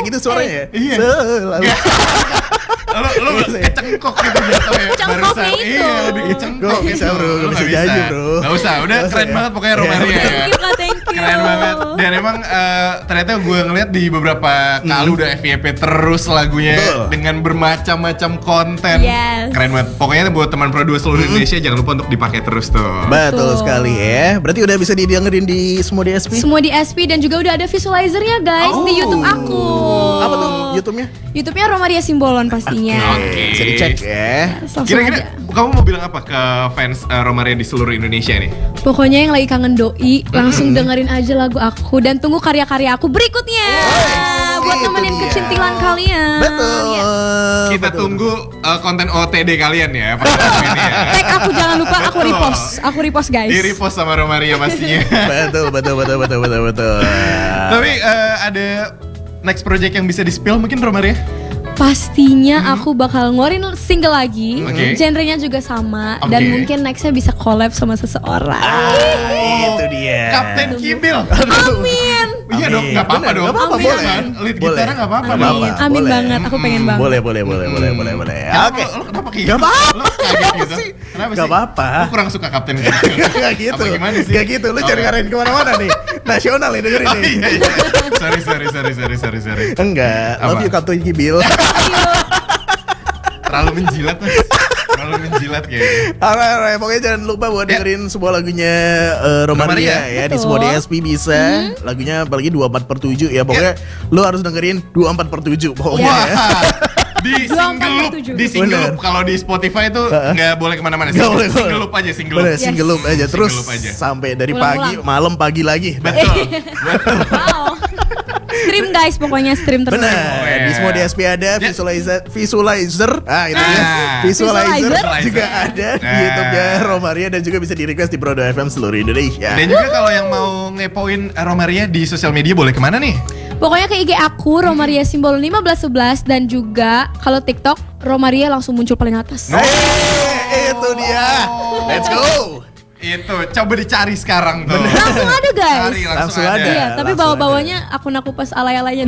gitu suaranya. Iya. Selalu. Lu kecengkok gitu jatuhnya. Cengkoknya itu. Iya, lebih kecengkok Gak bisa, gitu. bro. Lu Gak bisa nggak nyanyi, bro. Gak usah, udah Gak usah keren ya. banget pokoknya Romaria ya. Thank you Kak, thank you. Keren banget. Dan emang ternyata gue ngeliat di beberapa kali udah FYP terus lagunya Betul. dengan bermacam-macam konten. Yes. Keren banget. Pokoknya buat teman Pro 2 seluruh Indonesia jangan lupa untuk dipakai terus tuh. Betul Betul. sekali ya. Berarti udah bisa didengerin di semua DSP? Semua di SP dan juga udah ada visualizernya guys di YouTube aku. Apa tuh YouTube-nya? YouTube-nya Romaria Simbolon pastinya. Oke. Bisa dicek ya. Langsung Kira-kira aja. kamu mau bilang apa ke fans Romaria di seluruh Indonesia nih? Pokoknya yang lagi kangen doi, langsung dengerin aja lagu aku dan tunggu karya-karya aku berikutnya. Buat itu nemenin dia. kecintilan kalian. Betul. Yes. Kita Betul. tunggu konten OTD kalian ya. pada saat ini ya. Tag aku jangan lupa, aku Betul. repost. Aku repost guys. Di repost sama Romaria pastinya. Betul. Tapi ada next project yang bisa di-spill mungkin Romaria? Pastinya aku bakal ngeluarin single lagi. Oke. Genrenya juga sama Oke. dan mungkin nextnya bisa collab sama seseorang. Itu dia. Kapten Kibil. Amin. Iya dong, Amin. nggak apa-apa Bener, dong. nggak apa-apa, Iya boleh. kan? Lead Boleh. gitarnya nggak apa-apa Nggak dong. apa-apa. Amin boleh. banget, aku pengen banget. Boleh. Oke. Oke. Lo kenapa kayak Gak gitu? apa-apa. Lo kaget gitu? sih? Kenapa sih? Gak apa-apa. Lo kurang suka Kapten Kibil. Gak gitu. Apa gimana sih? Gak gitu. Lu cari ngarahin kemana-mana nih. Nasional ya dengerin Oh nih. iya. Sorry. Enggak. Apa? Love you Kapten Kibil. Terlalu menjilat mas. Terlalu menjilat kayaknya. Alright, pokoknya jangan lupa buat dengerin sebuah lagunya Romaria ya di Betul. semua DSP bisa. Lagunya apalagi 24/7 ya. Pokoknya lu harus dengerin 24/7 pokoknya Wah. ya. Di single loop, 24/7. di single Bener. loop. Kalau di Spotify itu nggak boleh kemana-mana. Nggak boleh. Single loop aja, single Bener, loop. Yes. single loop aja Single terus loop aja. sampai dari Ulang-ulang. pagi, malam, pagi lagi. Betul. Wow. Stream guys, pokoknya stream terus. Benar. Oh, yeah. Di semua DSP ada Ya. visualizer. Ah, itu ya. Visualizer Visualizer. juga ada di Nah. YouTube-nya Romaria dan juga bisa di-request di Pro2 FM seluruh Indonesia. Dan juga kalau yang mau ngepoin Romaria di sosial media boleh kemana nih? Pokoknya ke IG aku Romaria Simbolon 1511 dan juga kalau TikTok Romaria langsung muncul paling atas. Itu dia. Let's go. Itu coba dicari sekarang tuh. Langsung ada guys. Cari, Langsung langsung ada. ada. Iya, tapi langsung bawa-bawanya akun aku pas alay-alaynya.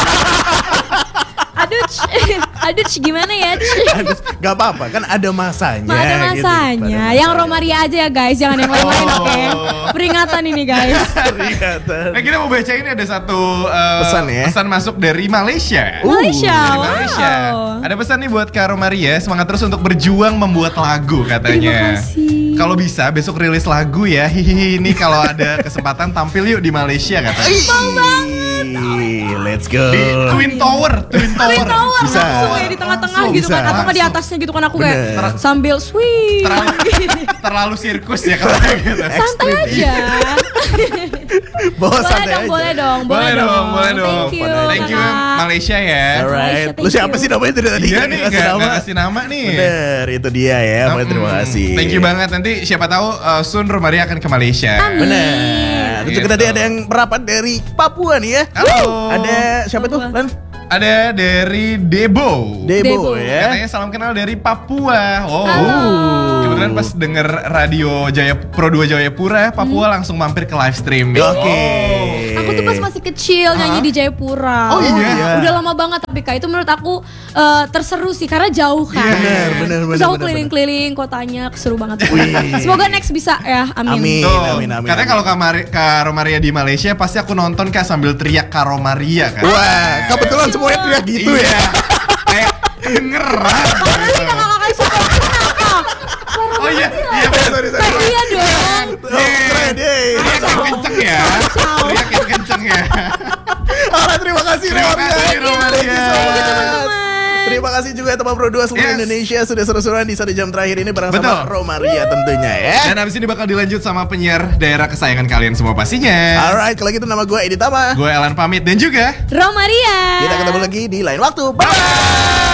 Aduh, gimana ya? Gak apa-apa, kan ada masanya. Ada masanya. Yang Romaria aja ya guys, jangan yang lain-lain Oh. oke. Peringatan ini guys. Peringatan. Nah kita mau baca ini ada satu Pesan ya. pesan masuk dari Malaysia. Malaysia. Dari Wow. Malaysia. Ada pesan nih buat Kak Romaria, semangat terus untuk berjuang membuat lagu katanya. Terima kasih. Kalau bisa besok rilis lagu ya. Hihihi, ini kalau ada kesempatan tampil yuk di Malaysia katanya. Mau banget. Let's go. Di Twin Tower. Twin Tower Bisa. langsung ya di tengah-tengah Langsung gitu kan bisa. atau nggak di atasnya gitu kan aku kayak Bener. sambil sweet. Terlalu sirkus ya kalau kayak gitu. Santai aja. Bawa santai aja. Boleh dong. Boleh dong. Thank you. Thank you Kakak. Malaysia ya. Alright. Malaysia, Lu thank siapa you. sih namanya itu tadi? Iya nih, Ngasih nggak kasih nama nih. Bener, itu dia ya. Pokoknya terima kasih. Thank you banget. Nanti siapa tahu soon Romaria akan ke Malaysia. Amin. Bener. Itu Gitu. kita tadi ada yang merapat dari Papua nih ya. Halo. Ada siapa tuh, Papua. Lan? Ada dari Debo. Debo Debo. ya. Katanya salam kenal dari Papua. Oh. Halo. Kebetulan pas denger radio Pro 2 Jayapura, Papua langsung mampir ke live stream. Oke. Aku tuh pas masih kecil nyanyi di Jayapura. Oh, iya? Udah lama banget tapi Kak itu menurut aku terseru sih karena jauh kan. Bener. Terus aku keliling-keliling kotanya, seru banget. Wih. Semoga next bisa ya, amin. Amin. Tuh. Katanya kalau Kak Romaria di Malaysia pasti aku nonton Kak sambil teriak Kak Romaria kan. Wah, kebetulan semuanya teriak gitu Iya. ya. Kayak dengeran. Nanti kakak-kakak suka kenapa? Oh iya, iya Sorry. Iya dong. Keren, yeay. Teriak yang kenceng ya. Teriak yang kenceng ya. Alright, terima kasih Terima Romaria. kasih, Romaria. Thank you so much. Teman-teman. Terima kasih juga teman Pro 2 seluruh Yes. Indonesia sudah seru-seruan di 1 jam terakhir ini bareng sama Betul. Romaria tentunya ya. Dan abis ini bakal dilanjut sama penyiar daerah kesayangan kalian semua pastinya. Alright, kalau gitu nama gue Edi Tama. Gue Elan pamit dan juga Romaria. Kita ketemu lagi di lain waktu. Bye.